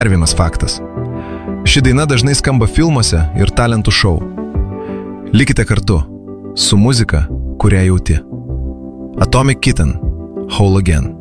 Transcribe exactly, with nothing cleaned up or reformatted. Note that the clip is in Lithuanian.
Dar vienas faktas. Ši daina dažnai skamba filmuose ir talentų šou. Likite kartu su muzika, kurią jauti. Atomic Kitten, Whole Again.